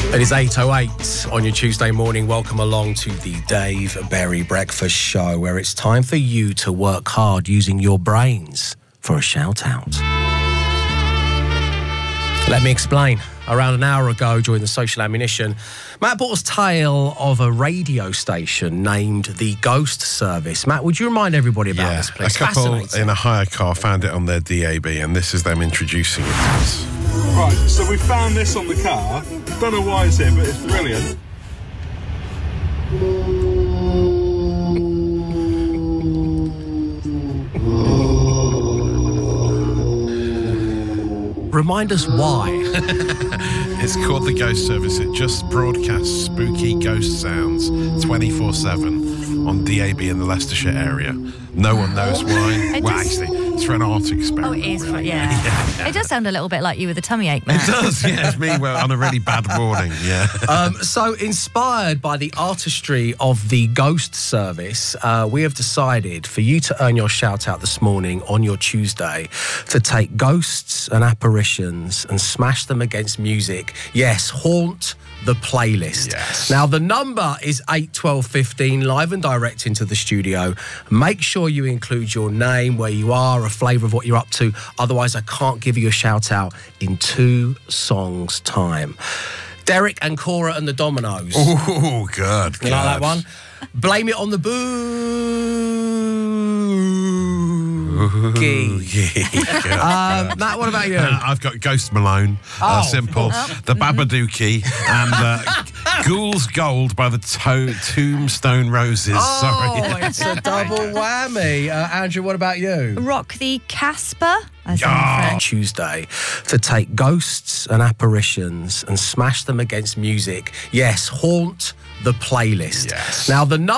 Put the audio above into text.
It is 8:08 on your Tuesday morning. Welcome along to the Dave Berry Breakfast Show, where it's time for you to work hard using your brains for a shout-out. Let me explain. Around an hour ago, during the social ammunition, Matt brought us tale of a radio station named the Ghost Service. Matt, would you remind everybody about this, please? A couple in a hire car found it on their DAB, and this is them introducing it to us. Right, so we found this on the car. Don't know why it's here, but it's brilliant. Remind us why. It's called the Ghost Service. It just broadcasts spooky ghost sounds 24/7 on DAB in the Leicestershire area. No one knows why. Well, actually, it's for an art experiment. Oh, it is, yeah. It does sound a little bit like you with a tummy ache, Matt. It does, yeah. It's me on a really bad morning, yeah. So, inspired by the artistry of the Ghost Service, we have decided for you to earn your shout-out this morning on your Tuesday to take ghosts and apparitions and smash them against music. Yes, haunt the playlist. Yes. Now, the number is 81215, live and direct into the studio. Make sure you include your name, where you are, a flavour of what you're up to. Otherwise, I can't give you a shout-out in 2 songs' time. Derek and Cora and the Dominoes. Oh, good. You like that one? Blame it on the boogie. Matt, what about you? I've got Ghost Malone, Simple, The Babadookie, and Ghoul's Gold by the Tombstone Roses. Sorry. It's a double whammy. Andrew, what about you? Rock the Casper, as in French. Tuesday to take ghosts and apparitions and smash them against music. Yes, haunt the playlist. Yes. Now, the number